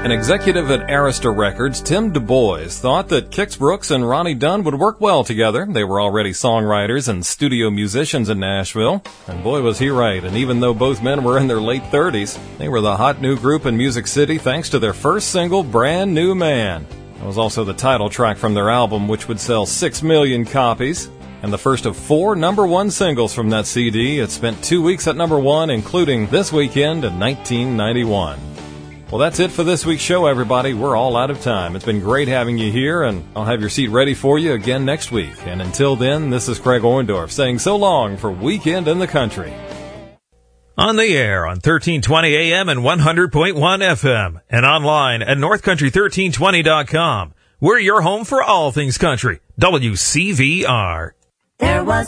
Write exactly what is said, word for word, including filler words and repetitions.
An executive at Arista Records, Tim Du Bois, thought that Kix Brooks and Ronnie Dunn would work well together. They were already songwriters and studio musicians in Nashville. And boy, was he right. And even though both men were in their late thirties, they were the hot new group in Music City thanks to their first single, Brand New Man. It was also the title track from their album, which would sell six million copies. And the first of four number one singles from that C D. It spent two weeks at number one, including This Weekend in nineteen ninety-one. Well, that's it for this week's show, everybody. We're all out of time. It's been great having you here, and I'll have your seat ready for you again next week. And until then, this is Craig Orndorff saying so long for Weekend in the Country. On the air on thirteen twenty A M and one hundred point one F M, and online at north country thirteen twenty dot com. We're your home for all things country. W C V R. There was